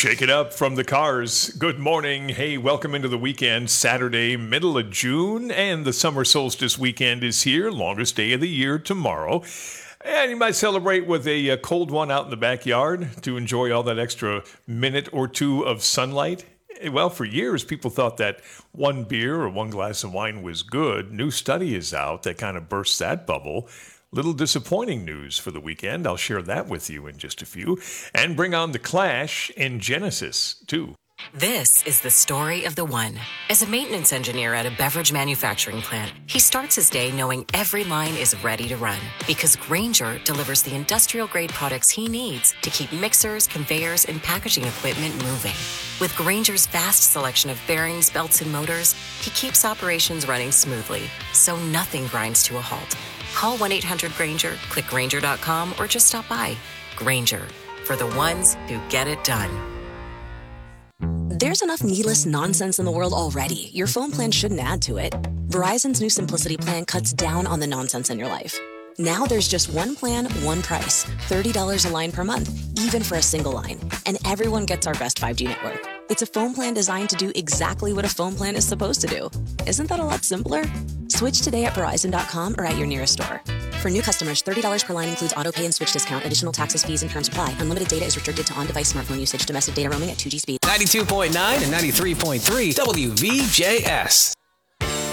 Shake it up from the cars. Good morning. Hey, welcome into the weekend. Saturday, middle of June, and the summer solstice weekend is here. Longest day of the year tomorrow. And you might celebrate with a cold one out in the backyard to enjoy all that extra minute or two of sunlight. Well, for years, people thought that one beer or one glass of wine was good. New study is out that kind of bursts that bubble. Little disappointing news for the weekend. I'll share that with you in just a few. And bring on The Clash and Genesis, too. This is the story of the one. As a maintenance engineer at a beverage manufacturing plant, he starts his day knowing every line is ready to run because Grainger delivers the industrial-grade products he needs to keep mixers, conveyors, and packaging equipment moving. With Grainger's vast selection of bearings, belts, and motors, he keeps operations running smoothly, so nothing grinds to a halt. Call 1-800-GRAINGER, click Grainger.com, or just stop by. Grainger, for the ones who get it done. There's enough needless nonsense in the world already. Your phone plan shouldn't add to it. Verizon's new Simplicity plan cuts down on the nonsense in your life. Now there's just one plan, one price. $30 a line per month, even for a single line. And everyone gets our best 5G network. It's a phone plan designed to do exactly what a phone plan is supposed to do. Isn't that a lot simpler? Switch today at Verizon.com or at your nearest store. For new customers, $30 per line includes autopay and switch discount. Additional taxes, fees, and terms apply. Unlimited data is restricted to on-device smartphone usage. Domestic data roaming at 2G speed. 92.9 and 93.3 WVJS.